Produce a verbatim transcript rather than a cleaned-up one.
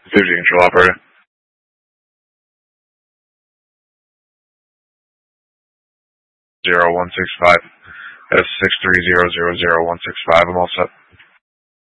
Safety control operator. Zero one six five. That's six three zero zero zero one six five. I'm all set.